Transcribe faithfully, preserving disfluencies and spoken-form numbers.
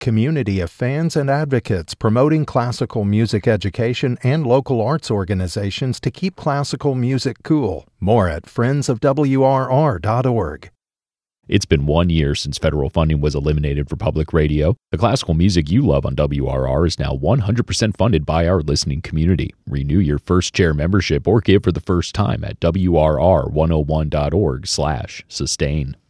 community of fans and advocates promoting classical music education and local arts organizations to keep classical music cool. More at friends of W R R dot org. It's been one year since federal funding was eliminated for public radio. The classical music you love on W R R is now one hundred percent funded by our listening community. Renew your first chair membership or give for the first time at W R R one oh one dot org slash sustain.